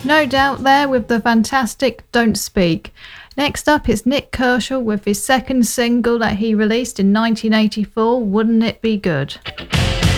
No Doubt there with the fantastic Don't Speak. Next up is Nik Kershaw with his second single that he released in 1984, Wouldn't It Be Good?